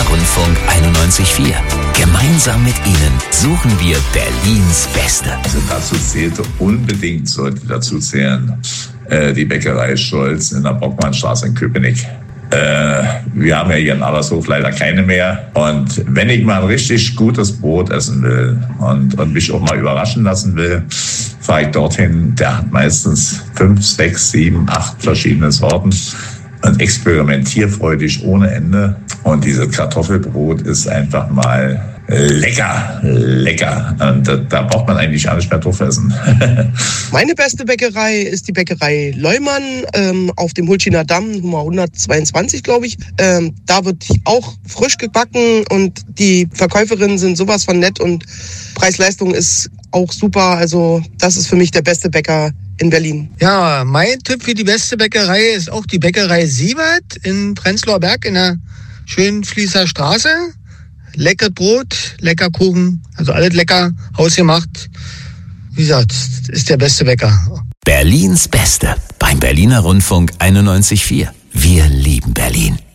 Rundfunk 91.4. Gemeinsam mit Ihnen suchen wir Berlins Beste. Also dazu zählte unbedingt, sollte dazu zählen, die Bäckerei Scholz in der Brockmannstraße in Köpenick. Wir haben ja hier in Adlershof leider keine mehr. Und wenn ich mal ein richtig gutes Brot essen will und mich auch mal überraschen lassen will, fahre ich dorthin. Der hat meistens 5, 6, 7, 8 verschiedene Sorten und experimentierfreudig ohne Ende. Und dieses Kartoffelbrot ist einfach mal lecker. Und da braucht man eigentlich gar nicht mehr drauf essen. Meine beste Bäckerei ist die Bäckerei Leumann auf dem Hulchiner Damm, Nummer 122, glaube ich. Da wird auch frisch gebacken und die Verkäuferinnen sind sowas von nett und Preis-Leistung ist auch super. Also das ist für mich der beste Bäcker in Berlin. Ja, mein Tipp für die beste Bäckerei ist auch die Bäckerei Siebert in Prenzlauer Berg in der Schönfließer Straße. Lecker Brot, lecker Kuchen, also alles lecker, hausgemacht. Wie gesagt, ist der beste Bäcker. Berlins Beste beim Berliner Rundfunk 91.4. Wir lieben Berlin.